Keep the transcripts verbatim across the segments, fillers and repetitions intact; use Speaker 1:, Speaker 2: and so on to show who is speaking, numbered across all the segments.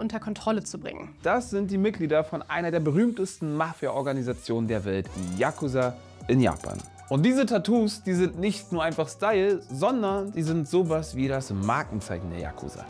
Speaker 1: unter Kontrolle zu bringen.
Speaker 2: Das sind die Mitglieder von einer der berühmtesten Mafia-Organisationen der Welt, die Yakuza in Japan. Und diese Tattoos, die sind nicht nur einfach Style, sondern die sind sowas wie das Markenzeichen der Yakuza.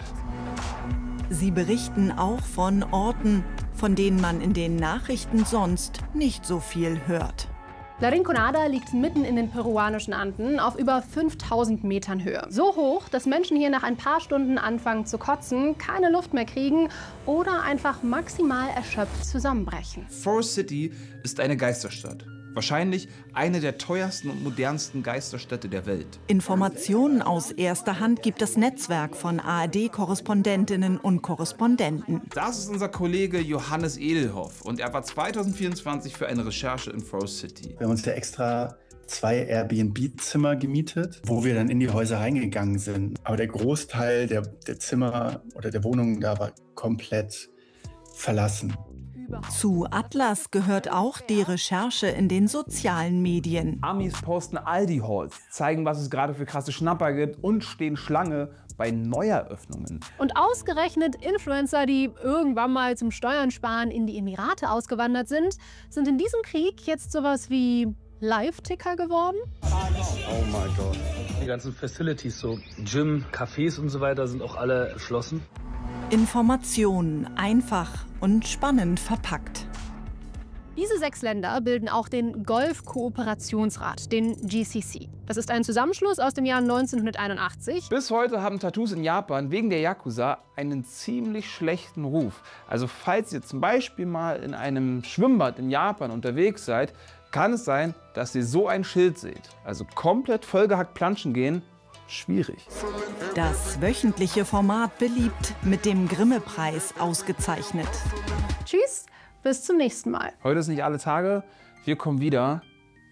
Speaker 3: Sie berichten auch von Orten, von denen man in den Nachrichten sonst nicht so viel hört.
Speaker 1: La Rinconada liegt mitten in den peruanischen Anden auf über fünftausend Metern Höhe. So hoch, dass Menschen hier nach ein paar Stunden anfangen zu kotzen, keine Luft mehr kriegen oder einfach maximal erschöpft zusammenbrechen.
Speaker 4: Forest City ist eine Geisterstadt. Wahrscheinlich eine der teuersten und modernsten Geisterstädte der Welt.
Speaker 3: Informationen aus erster Hand gibt das Netzwerk von A R D-Korrespondentinnen und Korrespondenten.
Speaker 4: Das ist unser Kollege Johannes Edelhoff und er war zweitausendvierundzwanzig für eine Recherche in Forest City.
Speaker 5: Wir haben uns ja extra zwei Airbnb-Zimmer gemietet, wo wir dann in die Häuser reingegangen sind. Aber der Großteil der, der Zimmer oder der Wohnungen da war komplett verlassen.
Speaker 3: Zu Atlas gehört auch die Recherche in den sozialen Medien.
Speaker 2: Amis posten Aldi-Hauls, zeigen, was es gerade für krasse Schnapper gibt und stehen Schlange bei Neueröffnungen.
Speaker 1: Und ausgerechnet Influencer, die irgendwann mal zum Steuern sparen in die Emirate ausgewandert sind, sind in diesem Krieg jetzt sowas wie Live-Ticker geworden?
Speaker 6: Oh mein Gott. Die ganzen Facilities, so Gym, Cafés und so weiter, sind auch alle geschlossen.
Speaker 3: Informationen einfach und spannend verpackt.
Speaker 1: Diese sechs Länder bilden auch den Golf-Kooperationsrat, den G C C. Das ist ein Zusammenschluss aus dem Jahr neunzehnhunderteinundachtzig.
Speaker 2: Bis heute haben Tattoos in Japan wegen der Yakuza einen ziemlich schlechten Ruf. Also falls ihr zum Beispiel mal in einem Schwimmbad in Japan unterwegs seid, kann es sein, dass ihr so ein Schild seht. Also komplett vollgehackt planschen gehen, schwierig.
Speaker 3: Das wöchentliche Format beliebt, mit dem Grimme-Preis ausgezeichnet.
Speaker 1: Tschüss, bis zum nächsten Mal.
Speaker 2: Heute ist nicht alle Tage, wir kommen wieder.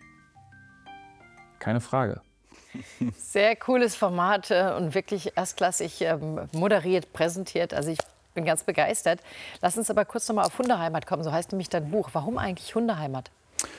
Speaker 2: Keine Frage.
Speaker 7: Sehr cooles Format und wirklich erstklassig moderiert, präsentiert. Also ich bin ganz begeistert. Lass uns aber kurz noch mal auf Hundeheimat kommen, so heißt nämlich dein Buch. Warum eigentlich Hundeheimat?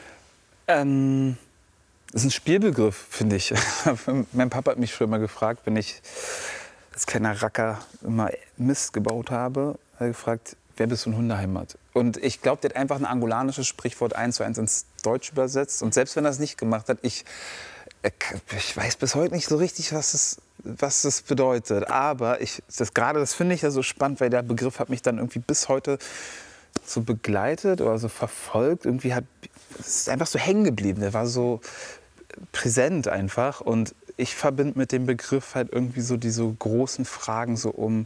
Speaker 8: Ähm, das ist ein Spielbegriff, finde ich. Mein Papa hat mich früher mal gefragt, wenn ich als kleiner Racker immer Mist gebaut habe, hat er gefragt, wer bist du in Hundeheimat? Und ich glaube, der hat einfach ein angolanisches Sprichwort eins zu eins ins Deutsch übersetzt. Und selbst wenn er es nicht gemacht hat, ich, ich weiß bis heute nicht so richtig, was es, was es bedeutet. Aber ich, das gerade, das finde ich ja so spannend, weil der Begriff hat mich dann irgendwie bis heute so begleitet oder so verfolgt. Irgendwie hat, es ist einfach so hängen geblieben. Der war so präsent einfach. Und ich verbinde mit dem Begriff halt irgendwie so diese großen Fragen so um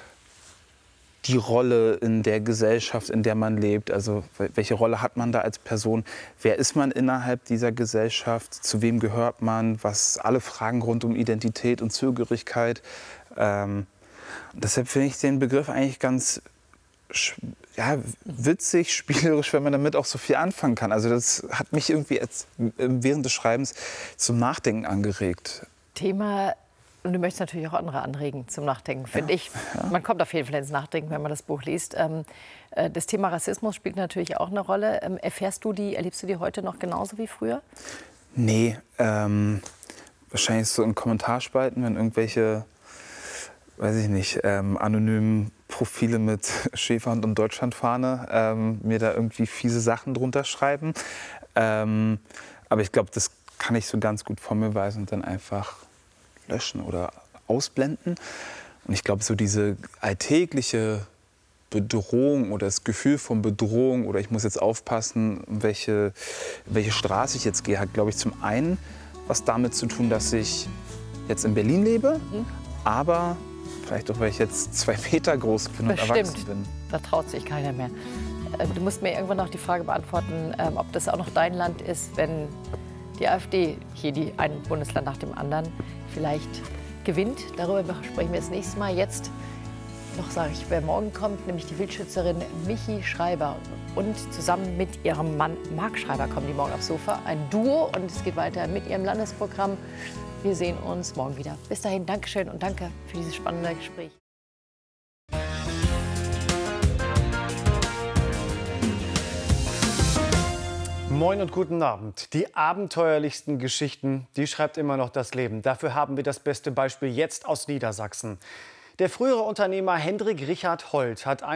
Speaker 8: die Rolle in der Gesellschaft, in der man lebt. Also welche Rolle hat man da als Person? Wer ist man innerhalb dieser Gesellschaft? Zu wem gehört man? Was alle Fragen rund um Identität und Zugehörigkeit. Ähm, deshalb finde ich den Begriff eigentlich ganz ja, witzig, spielerisch, wenn man damit auch so viel anfangen kann. Also das hat mich irgendwie jetzt während des Schreibens zum Nachdenken angeregt.
Speaker 7: Thema, und du möchtest natürlich auch andere anregen zum Nachdenken, finde
Speaker 8: ja,
Speaker 7: ich.
Speaker 8: Ja.
Speaker 7: Man kommt auf jeden Fall ins Nachdenken, wenn man das Buch liest. Ähm, äh, das Thema Rassismus spielt natürlich auch eine Rolle. Ähm, erfährst du die, erlebst du die heute noch genauso wie früher?
Speaker 8: Nee, ähm, wahrscheinlich so in Kommentarspalten, wenn irgendwelche, weiß ich nicht, ähm, anonymen Profile mit Schäferhund und Deutschlandfahne ähm, mir da irgendwie fiese Sachen drunter schreiben. Ähm, aber ich glaube, das kann ich so ganz gut von mir weisen und dann einfach löschen oder ausblenden. Und ich glaube, so diese alltägliche Bedrohung oder das Gefühl von Bedrohung oder ich muss jetzt aufpassen, welche, welche Straße ich jetzt gehe, hat, glaube ich, zum einen was damit zu tun, dass ich jetzt in Berlin lebe, mhm. aber vielleicht auch, weil ich jetzt zwei Meter groß bin und erwachsen bin.
Speaker 7: Da traut sich keiner mehr. Du musst mir irgendwann noch die Frage beantworten, ob das auch noch dein Land ist, wenn die AfD hier die ein Bundesland nach dem anderen vielleicht gewinnt. Darüber sprechen wir das nächste Mal. Jetzt noch sage ich, wer morgen kommt, nämlich die Wildschützerin Michi Schreiber. Und zusammen mit ihrem Mann Marc Schreiber kommen die morgen aufs Sofa. Ein Duo und es geht weiter mit ihrem Landesprogramm. Wir sehen uns morgen wieder. Bis dahin, Dankeschön und danke für dieses spannende Gespräch.
Speaker 9: Moin und guten Abend. Die abenteuerlichsten Geschichten, die schreibt immer noch das Leben. Dafür haben wir das beste Beispiel jetzt aus Niedersachsen. Der frühere Unternehmer Hendrik Richard Holt hat